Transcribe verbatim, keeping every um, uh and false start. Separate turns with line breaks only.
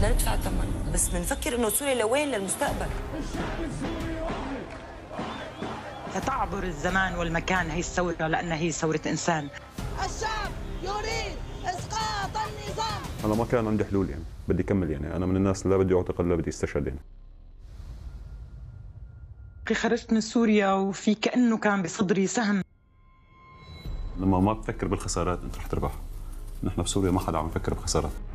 بدنا ندفع ثمن، بس بنفكر انه سوريا لوين للمستقبل.
ستعبر الزمان والمكان هي الثورة لأنها هي ثورة إنسان.
الشعب يريد إسقاط النظام.
أنا ما كان عندي حلول، يعني بدي أكمل، يعني أنا من الناس اللي لا بدي أعتقل لا بدي استشهد. يعني
خرجت من سوريا وفي كأنه كان بصدري سهم.
لما ما تفكر بالخسارات أنت رح تربح. نحن بسوريا ما حدا عم يفكر بخسارات.